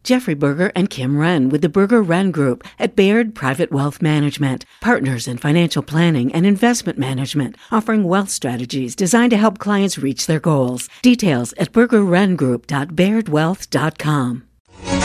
Jeffrey Berger and Kim Wren with the Berger Wren Group at Baird Private Wealth Management, partners in financial planning and investment management, offering wealth strategies designed to help clients reach their goals. Details at bergerwrengroup.bairdwealth.com.